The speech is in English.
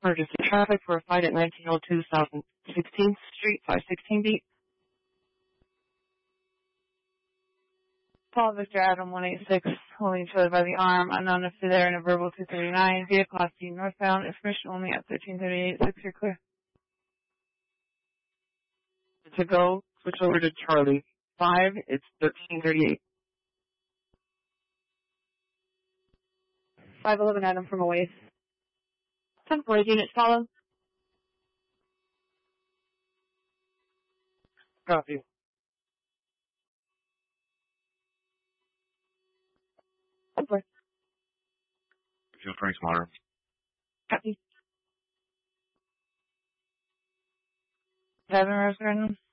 Emergency traffic for a fight at 1902 South 16th Street, 516 beat. Paul Victor Adam 186, holding each other by the arm, unknown if they're there in a verbal 239, vehicle off the northbound, information only at 1338, 6 you're clear. To go, switch over to Charlie 5, it's 1338. 511 Adam from a waste. 10-4 units follow. Copy. Field Franks Monitor. Copy. 7 Rose Garden.